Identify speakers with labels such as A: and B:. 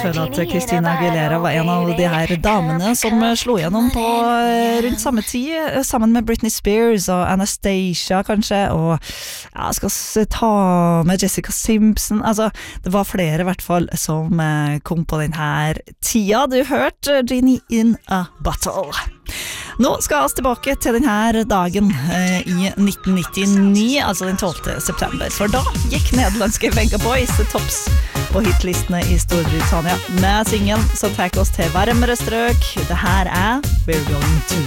A: føler at Christina Aguilera var en av de her damene som slo gjennom på rundt samme tid, sammen med Britney Spears og Anastasia kanskje, og jeg skal ta med Jessica Simpson, altså det var flere i hvert fall som kom på den her tida. Du hørte Genie in a Bottle. Nå skal vi tilbake til denne dagen i 1999, altså den 12. september, for da gikk nederlandske Venga Boys til topps på hitlistene i Storbritannia med singen som tar oss til varmere strøk. Det her We're Going To.